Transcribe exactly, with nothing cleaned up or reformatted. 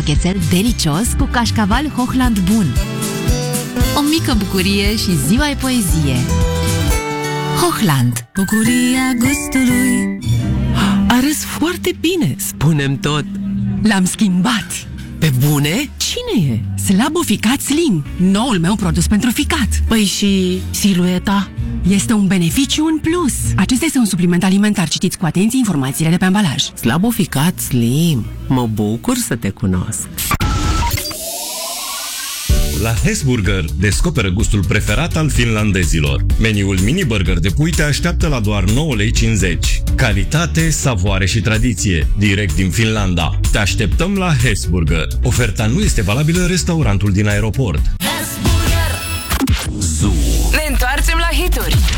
ghețel delicios cu cașcaval Hochland bun. O mică bucurie și ziua e poezie. Hochland. Bucuria gustului. Arăți foarte bine, spune-mi tot. L-am schimbat. Pe bune? Cine e? Slabo Ficat Slim, noul meu produs pentru ficat. Păi și silueta? Este un beneficiu în plus. Acesta este un supliment alimentar. Citiți cu atenție informațiile de pe ambalaj. Slabo Ficat Slim. Mă bucur să te cunosc. La Hesburger descoperă gustul preferat al finlandezilor. Meniul mini burger de pui te așteaptă la doar nouă lei cincizeci. Calitate, savoare și tradiție, direct din Finlanda. Te așteptăm la Hesburger. Oferta nu este valabilă în restaurantul din aeroport. Ne întoarcem la hituri.